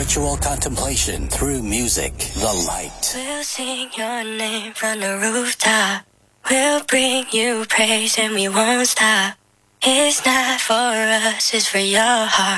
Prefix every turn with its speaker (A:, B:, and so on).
A: spiritual contemplation through music. The Light.
B: We'll sing your name from the rooftop. We'll bring you praise and we won't stop. It's not for us, it's for your heart.